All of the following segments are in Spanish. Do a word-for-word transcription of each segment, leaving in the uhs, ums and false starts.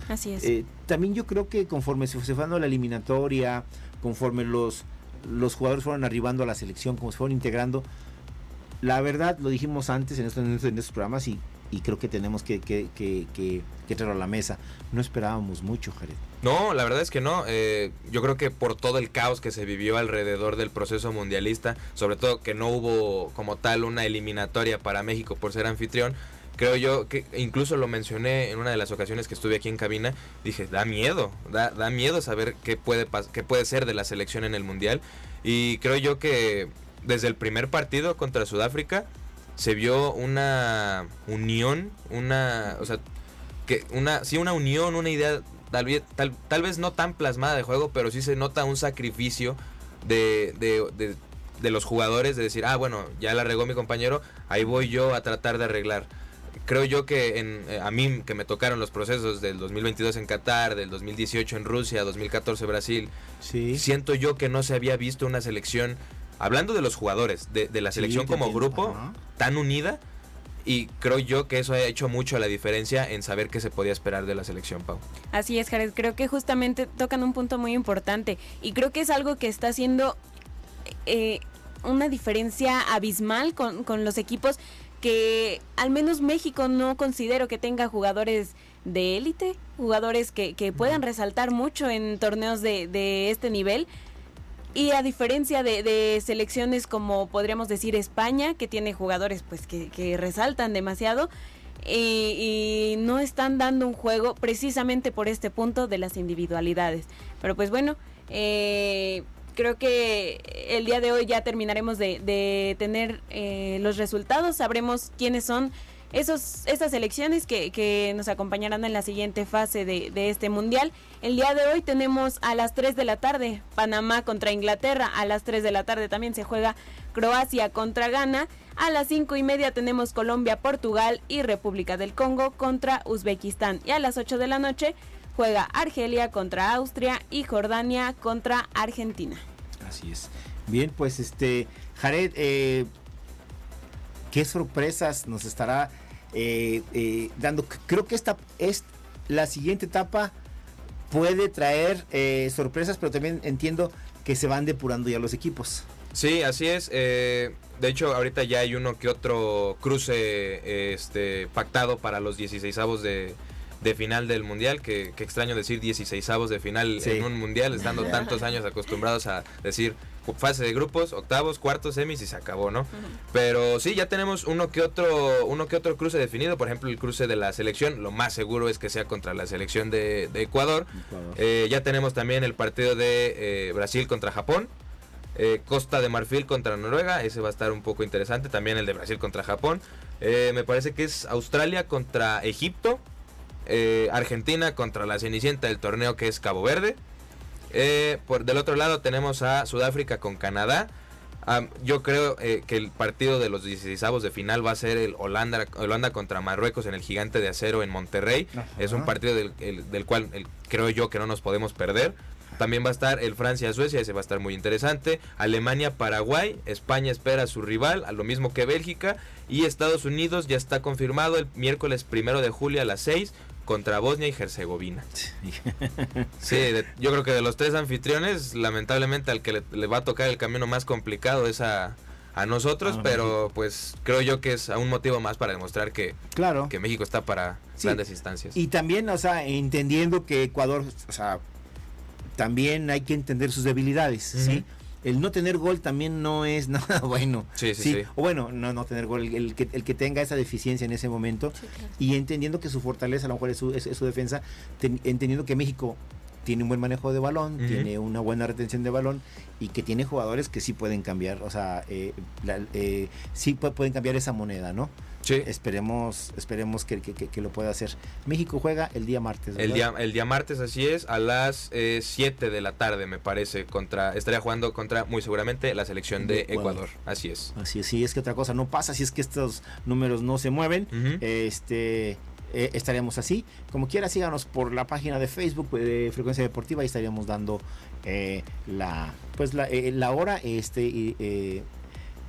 Así es. Eh, también yo creo que conforme se, se fue dando la eliminatoria, conforme los, los jugadores fueron arribando a la selección, como se fueron integrando, la verdad, lo dijimos antes en estos, en estos, en estos programas y, y creo que tenemos que, que, que, que, que traerlo a la mesa. No esperábamos mucho, Jared. No, la verdad es que no. Eh, yo creo que por todo el caos que se vivió alrededor del proceso mundialista, sobre todo que no hubo como tal una eliminatoria para México por ser anfitrión, creo yo que incluso lo mencioné en una de las ocasiones que estuve aquí en cabina, dije, da miedo, da, da miedo saber qué puede, qué puede ser de la selección en el Mundial. Y creo yo que desde el primer partido contra Sudáfrica se vio una unión, una, o sea, que una, sí, una unión, una idea tal vez, tal, tal vez no tan plasmada de juego, pero sí se nota un sacrificio de, de, de, de los jugadores, de decir, ah, bueno, ya la regó mi compañero, ahí voy yo a tratar de arreglar. Creo yo que en, eh, a mí que me tocaron los procesos del dos mil veintidós en Qatar, del dos mil dieciocho en Rusia, dos mil catorce Brasil, sí. Siento yo que no se había visto una selección, hablando de los jugadores, de, de la selección sí, como entiendo. grupo, Ajá. tan unida, y creo yo que eso ha hecho mucho la diferencia en saber qué se podía esperar de la selección, Pau. Así es, Jared, creo que justamente tocan un punto muy importante, y creo que es algo que está haciendo eh, una diferencia abismal con, con los equipos que al menos México no considero que tenga jugadores de élite, jugadores que, que puedan resaltar mucho en torneos de, de este nivel. Y a diferencia de, de selecciones como podríamos decir España, que tiene jugadores pues que, que resaltan demasiado y, y no están dando un juego precisamente por este punto de las individualidades. Pero pues bueno, eh, creo que el día de hoy ya terminaremos de, de tener eh, los resultados, sabremos quiénes son esos, esas selecciones que, que nos acompañarán en la siguiente fase de, de este mundial. El día de hoy tenemos a las tres de la tarde Panamá contra Inglaterra, a las tres de la tarde también se juega Croacia contra Ghana, a las cinco y media tenemos Colombia, Portugal y República del Congo contra Uzbekistán, y a las ocho de la noche juega Argelia contra Austria y Jordania contra Argentina. Así es. Bien, pues este, Jared, eh, ¿qué sorpresas nos estará eh, eh, dando? Creo que esta es la siguiente etapa, puede traer eh, sorpresas, pero también entiendo que se van depurando ya los equipos. Sí, así es. Eh, de hecho, ahorita ya hay uno que otro cruce eh, este, pactado para los dieciseisavos de, de final del Mundial, que, que extraño decir dieciseisavos de final sí. en un Mundial, estando tantos años acostumbrados a decir fase de grupos, octavos, cuartos, semis y se acabó, ¿no? Uh-huh. Pero sí, ya tenemos uno que otro uno que otro cruce definido. Por ejemplo, el cruce de la selección, lo más seguro es que sea contra la selección de, de Ecuador. Ecuador. Eh, ya tenemos también el partido de eh, Brasil contra Japón, eh, Costa de Marfil contra Noruega, ese va a estar un poco interesante, también el de Brasil contra Japón. Eh, me parece que es Australia contra Egipto, eh, Argentina contra la cenicienta del torneo, que es Cabo Verde. Eh, por del otro lado tenemos a Sudáfrica con Canadá. Um, yo creo eh, que el partido de los dieciseisavos de final va a ser el Holanda, Holanda contra Marruecos en el Gigante de Acero en Monterrey. Ajá. Es un partido del, el, del cual el, creo yo que no nos podemos perder. También va a estar el Francia-Suecia, ese va a estar muy interesante. Alemania-Paraguay, España espera a su rival, a lo mismo que Bélgica. Y Estados Unidos ya está confirmado el miércoles primero de julio a las seis contra Bosnia y Herzegovina. Sí, de, yo creo que de los tres anfitriones, lamentablemente al que le, le va a tocar el camino más complicado es a, a nosotros, ah, pero sí. pues creo yo que es un motivo más para demostrar que, claro. que México está para sí. grandes instancias. Y también, o sea, entendiendo que Ecuador, o sea, también hay que entender sus debilidades, uh-huh. ¿sí? El no tener gol también no es nada bueno. Sí, sí, sí. sí. O bueno, no, no tener gol, el que, el que tenga esa deficiencia en ese momento, sí, claro. Y entendiendo que su fortaleza a lo mejor es su, es, es su defensa, ten, entendiendo que México tiene un buen manejo de balón, uh-huh. tiene una buena retención de balón y que tiene jugadores que sí pueden cambiar, o sea, eh, la, eh, sí pueden cambiar esa moneda, ¿no? Sí. Esperemos, esperemos que, que, que lo pueda hacer. México juega el día martes, ¿verdad? El día, el día martes, así es, a las eh, siete de la tarde, me parece, contra, estaría jugando contra, muy seguramente, la selección de, de Ecuador. Así es. Así es, sí, es que otra cosa no pasa, si es que estos números no se mueven, uh-huh. este... Eh, estaríamos así. Como quiera, síganos por la página de Facebook de Frecuencia Deportiva y estaríamos dando eh, la pues la, eh, la hora este eh,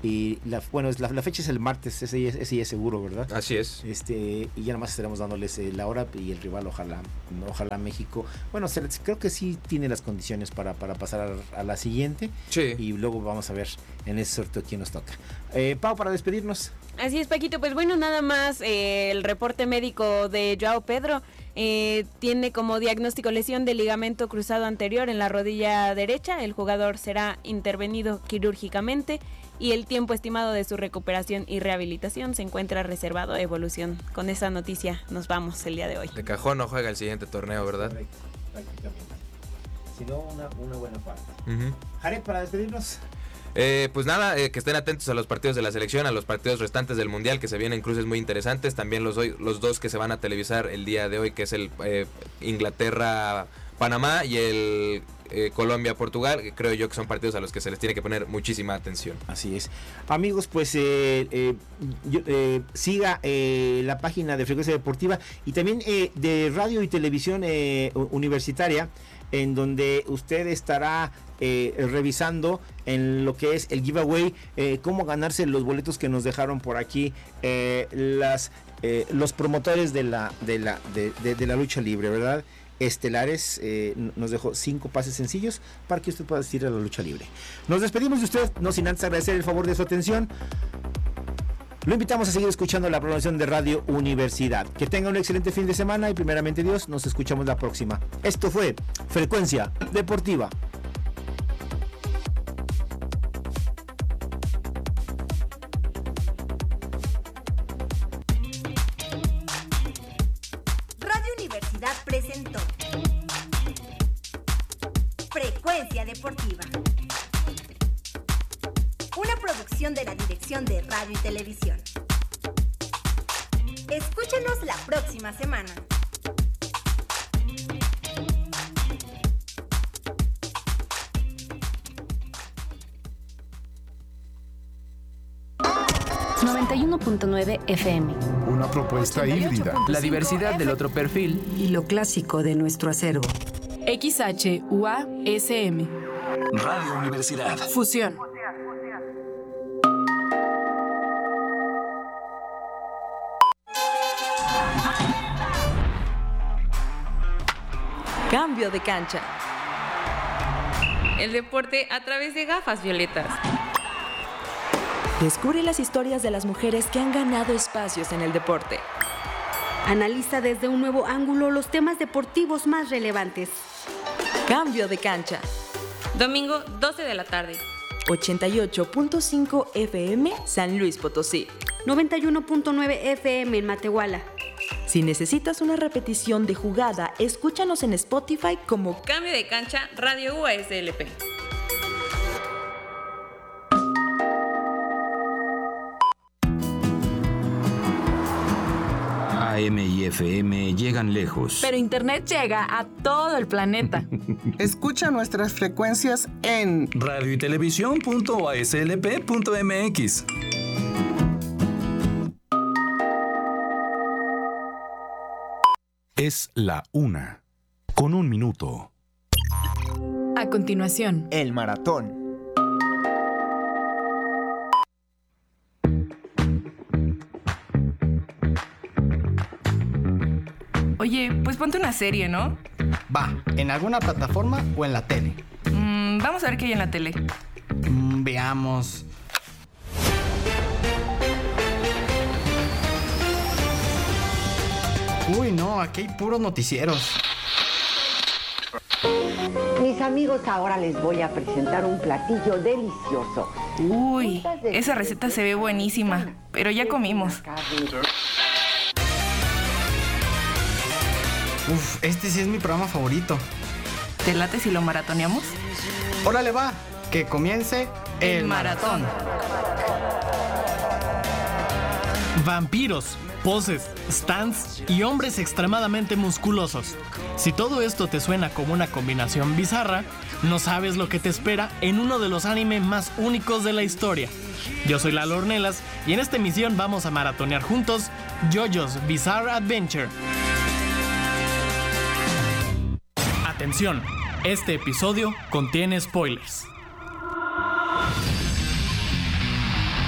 Y la, bueno, la, la fecha es el martes, ese, ese ya es seguro, ¿verdad? Así es. Este, y ya nomás estaremos dándoles eh, la hora y el rival, ojalá, ojalá México. Bueno, se, creo que sí tiene las condiciones para, para pasar a, a la siguiente. Sí. Y luego vamos a ver en ese sorteo quién nos toca. Eh, Pau, para despedirnos. Así es, Paquito. Pues bueno, nada más eh, el reporte médico de Joao Pedro. Eh, tiene como diagnóstico lesión de ligamento cruzado anterior en la rodilla derecha. El jugador será intervenido quirúrgicamente y el tiempo estimado de su recuperación y rehabilitación se encuentra reservado a evolución. Con esa noticia nos vamos el día de hoy. De cajón no juega el siguiente torneo, ¿verdad? Correcto, prácticamente. Si no, una, una buena parte. Uh-huh. Jared, para despedirnos. Eh, pues nada, eh, que estén atentos a los partidos de la selección, a los partidos restantes del Mundial, que se vienen cruces muy interesantes. También los, hoy, los dos que se van a televisar el día de hoy, que es el eh, Inglaterra-Panamá y el eh, Colombia-Portugal. Creo yo que son partidos a los que se les tiene que poner muchísima atención. Así es. Amigos, pues eh, eh, yo, eh, siga eh, la página de Frecuencia Deportiva y también eh, de Radio y Televisión eh, Universitaria, en donde usted estará eh, revisando en lo que es el giveaway, eh, cómo ganarse los boletos que nos dejaron por aquí eh, las eh, los promotores de la de la de, de, de la lucha libre, ¿verdad? Estelares eh, nos dejó cinco pases sencillos para que usted pueda asistir a la lucha libre. Nos despedimos de usted, no sin antes agradecer el favor de su atención. Lo invitamos a seguir escuchando la programación de Radio Universidad. Que tenga un excelente fin de semana y primeramente Dios, nos escuchamos la próxima. Esto fue Frecuencia Deportiva. Radio Universidad presentó Frecuencia Deportiva. Una producción de la Dirección de Radio y Televisión. Escúchanos la próxima semana. noventa y uno punto nueve F M. Una propuesta híbrida. La diversidad del otro perfil y lo clásico de nuestro acervo. X H U A S M. Radio Universidad. Fusión. Cambio de cancha. El deporte a través de gafas violetas. Descubre las historias de las mujeres que han ganado espacios en el deporte. Analiza desde un nuevo ángulo los temas deportivos más relevantes. Cambio de cancha. Domingo, doce de la tarde. ochenta y ocho punto cinco F M, San Luis Potosí. noventa y uno punto nueve F M en Matehuala. Si necesitas una repetición de jugada, escúchanos en Spotify como Cambio de Cancha Radio U A S L P. A M y F M llegan lejos. Pero Internet llega a todo el planeta. Escucha nuestras frecuencias en radio y televisión punto a s l p punto m x. Es la una, con un minuto. A continuación, el maratón. Oye, pues ponte una serie, ¿no? Va, ¿en alguna plataforma o en la tele? Mm, vamos a ver qué hay en la tele. Mm, veamos. Uy, no, aquí hay puros noticieros. Mis amigos, ahora les voy a presentar un platillo delicioso. Uy, esa receta se ve buenísima, pero ya comimos. Uf, este sí es mi programa favorito. ¿Te late si lo maratoneamos? Órale, va, que comience el, el maratón. Vampiros, poses, stands y hombres extremadamente musculosos. Si todo esto te suena como una combinación bizarra, no sabes lo que te espera en uno de los animes más únicos de la historia. Yo soy Lalo Ornelas y en esta emisión vamos a maratonear juntos JoJo's Bizarre Adventure. Atención, este episodio contiene spoilers.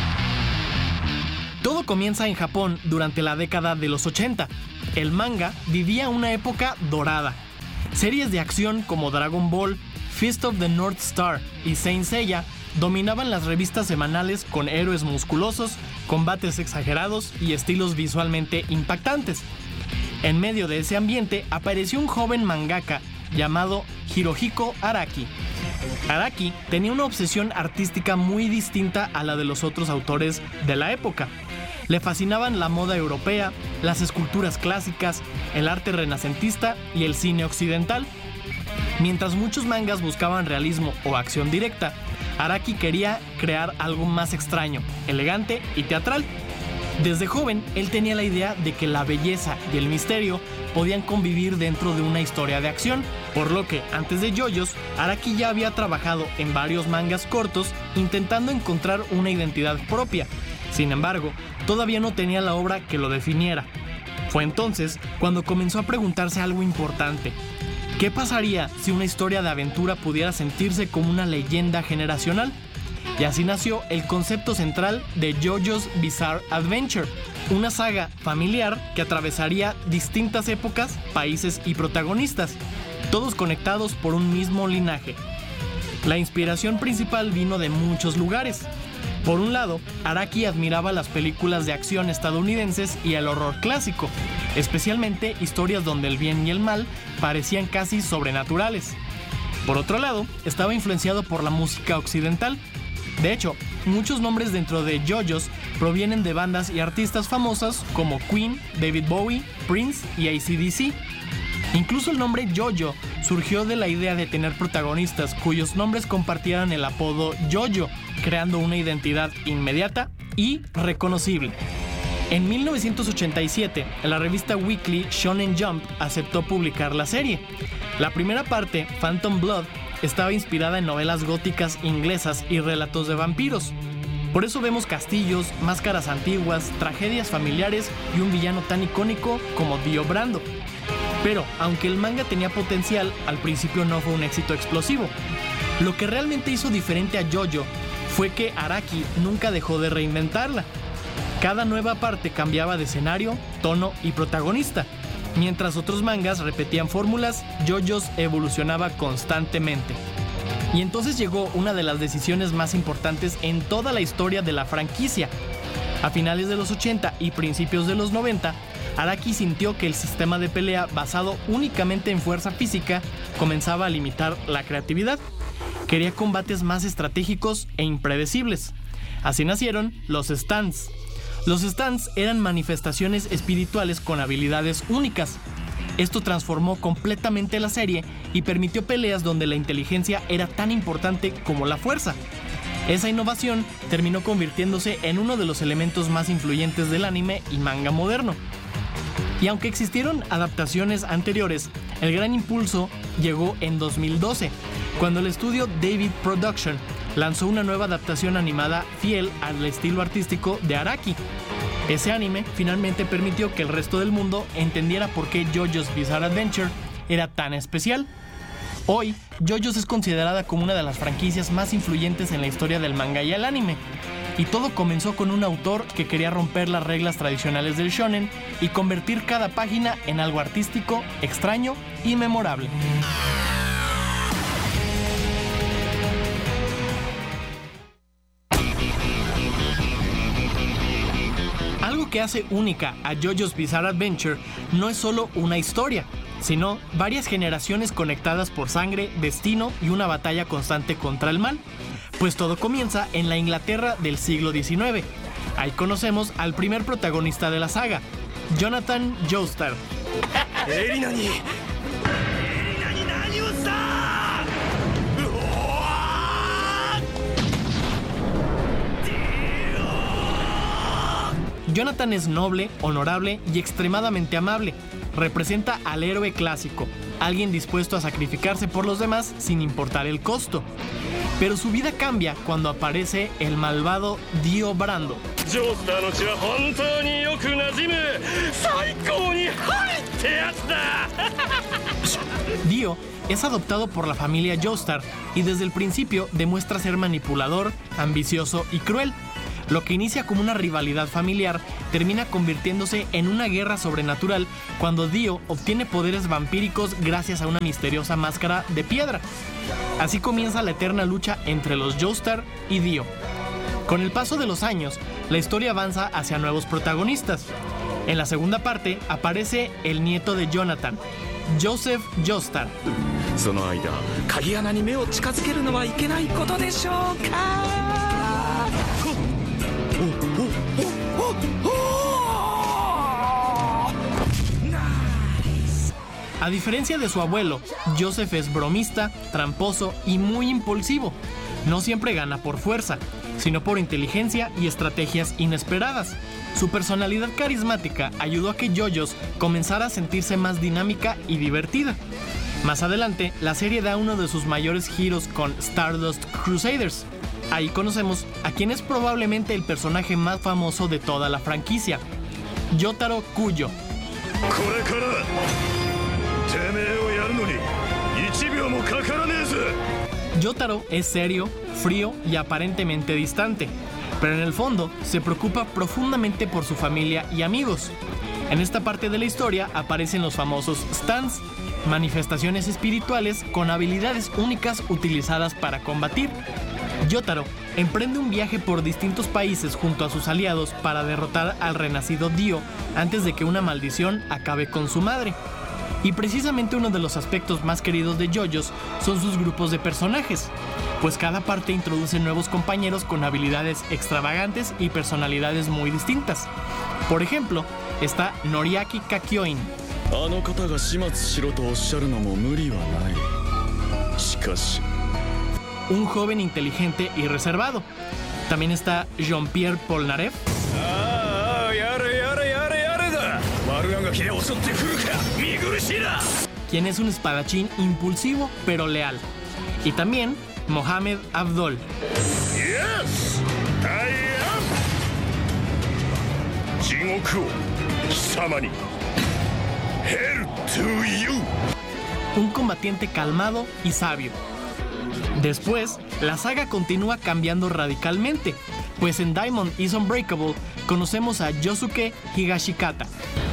Todo comienza en Japón durante la década de los ochenta. El manga vivía una época dorada. Series de acción como Dragon Ball, Fist of the North Star y Saint Seiya dominaban las revistas semanales con héroes musculosos, combates exagerados y estilos visualmente impactantes. En medio de ese ambiente apareció un joven mangaka llamado Hirohiko Araki. Araki tenía una obsesión artística muy distinta a la de los otros autores de la época. Le fascinaban la moda europea, las esculturas clásicas, el arte renacentista y el cine occidental. Mientras muchos mangas buscaban realismo o acción directa, Araki quería crear algo más extraño, elegante y teatral. Desde joven, él tenía la idea de que la belleza y el misterio podían convivir dentro de una historia de acción, por lo que, antes de JoJo's, Araki ya había trabajado en varios mangas cortos intentando encontrar una identidad propia. Sin embargo, todavía no tenía la obra que lo definiera. Fue entonces cuando comenzó a preguntarse algo importante. ¿Qué pasaría si una historia de aventura pudiera sentirse como una leyenda generacional? Y así nació el concepto central de JoJo's Bizarre Adventure, una saga familiar que atravesaría distintas épocas, países y protagonistas, todos conectados por un mismo linaje. La inspiración principal vino de muchos lugares. Por un lado, Araki admiraba las películas de acción estadounidenses y el horror clásico, especialmente historias donde el bien y el mal parecían casi sobrenaturales. Por otro lado, estaba influenciado por la música occidental. De hecho, muchos nombres dentro de JoJo's provienen de bandas y artistas famosas como Queen, David Bowie, Prince y A C D C. Incluso el nombre JoJo surgió de la idea de tener protagonistas cuyos nombres compartieran el apodo JoJo, creando una identidad inmediata y reconocible. En mil novecientos ochenta y siete, la revista Weekly Shonen Jump aceptó publicar la serie. La primera parte, Phantom Blood, estaba inspirada en novelas góticas inglesas y relatos de vampiros. Por eso vemos castillos, máscaras antiguas, tragedias familiares y un villano tan icónico como Dio Brando. Pero, aunque el manga tenía potencial, al principio no fue un éxito explosivo. Lo que realmente hizo diferente a JoJo fue que Araki nunca dejó de reinventarla. Cada nueva parte cambiaba de escenario, tono y protagonista. Mientras otros mangas repetían fórmulas, JoJo's evolucionaba constantemente. Y entonces llegó una de las decisiones más importantes en toda la historia de la franquicia. A finales de los ochenta y principios de los noventa, Araki sintió que el sistema de pelea basado únicamente en fuerza física comenzaba a limitar la creatividad. Quería combates más estratégicos e impredecibles. Así nacieron los stands. Los stands eran manifestaciones espirituales con habilidades únicas. Esto transformó completamente la serie y permitió peleas donde la inteligencia era tan importante como la fuerza. Esa innovación terminó convirtiéndose en uno de los elementos más influyentes del anime y manga moderno. Y aunque existieron adaptaciones anteriores, el gran impulso llegó en dos mil doce, cuando el estudio David Production lanzó una nueva adaptación animada fiel al estilo artístico de Araki. Ese anime finalmente permitió que el resto del mundo entendiera por qué JoJo's Bizarre Adventure era tan especial. Hoy, JoJo's es considerada como una de las franquicias más influyentes en la historia del manga y el anime. Y todo comenzó con un autor que quería romper las reglas tradicionales del shonen y convertir cada página en algo artístico, extraño y memorable. Algo que hace única a JoJo's Bizarre Adventure no es solo una historia, sino varias generaciones conectadas por sangre, destino y una batalla constante contra el mal. Pues todo comienza en la Inglaterra del siglo diecinueve. Ahí conocemos al primer protagonista de la saga, Jonathan Joestar. Jonathan es noble, honorable y extremadamente amable. Representa al héroe clásico, alguien dispuesto a sacrificarse por los demás sin importar el costo. Pero su vida cambia cuando aparece el malvado Dio Brando. Dio es adoptado por la familia Joestar y desde el principio demuestra ser manipulador, ambicioso y cruel. Lo que inicia como una rivalidad familiar termina convirtiéndose en una guerra sobrenatural cuando Dio obtiene poderes vampíricos gracias a una misteriosa máscara de piedra. Así comienza la eterna lucha entre los Joestar y Dio. Con el paso de los años, la historia avanza hacia nuevos protagonistas. En la segunda parte aparece el nieto de Jonathan, Joseph Joestar. A diferencia de su abuelo, Joseph es bromista, tramposo y muy impulsivo. No siempre gana por fuerza, sino por inteligencia y estrategias inesperadas. Su personalidad carismática ayudó a que JoJo's comenzara a sentirse más dinámica y divertida. Más adelante, la serie da uno de sus mayores giros con Stardust Crusaders. Ahí conocemos a quien es probablemente el personaje más famoso de toda la franquicia, Yotaro Kujo. Yotaro es serio, frío y aparentemente distante, pero en el fondo se preocupa profundamente por su familia y amigos. En esta parte de la historia aparecen los famosos stands, manifestaciones espirituales con habilidades únicas utilizadas para combatir. Yotaro emprende un viaje por distintos países junto a sus aliados para derrotar al renacido Dio antes de que una maldición acabe con su madre. Y precisamente uno de los aspectos más queridos de JoJo's son sus grupos de personajes, pues cada parte introduce nuevos compañeros con habilidades extravagantes y personalidades muy distintas. Por ejemplo, está Noriaki Kakyoin, un joven inteligente y reservado. También está Jean-Pierre Polnareff, quien es un espadachín impulsivo pero leal. Y también Mohamed Abdol, yes, un combatiente calmado y sabio. Después, la saga continúa cambiando radicalmente, pues en Diamond is Unbreakable conocemos a Yosuke Higashikata,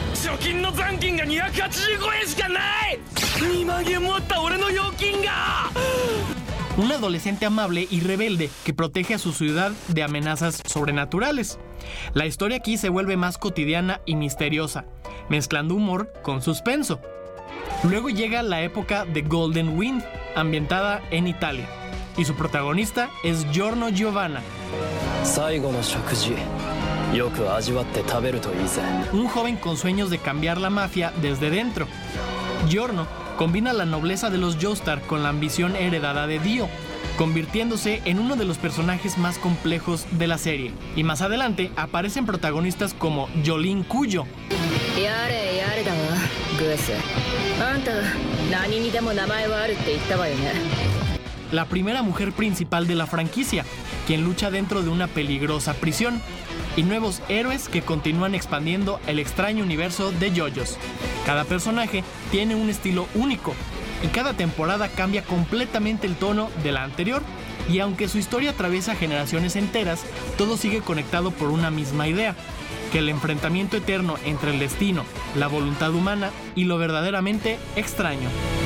un adolescente amable y rebelde que protege a su ciudad de amenazas sobrenaturales. La historia aquí se vuelve más cotidiana y misteriosa, mezclando humor con suspenso. Luego llega la época de Golden Wind, ambientada en Italia, y su protagonista es Giorno Giovanna, un joven con sueños de cambiar la mafia desde dentro. Giorno combina la nobleza de los Joestar con la ambición heredada de Dio, convirtiéndose en uno de los personajes más complejos de la serie. Y más adelante aparecen protagonistas como Jolene Kujo, la primera mujer principal de la franquicia, quien lucha dentro de una peligrosa prisión, y nuevos héroes que continúan expandiendo el extraño universo de JoJo's. Cada personaje tiene un estilo único y cada temporada cambia completamente el tono de la anterior, y aunque su historia atraviesa generaciones enteras, todo sigue conectado por una misma idea: que el enfrentamiento eterno entre el destino, la voluntad humana y lo verdaderamente extraño.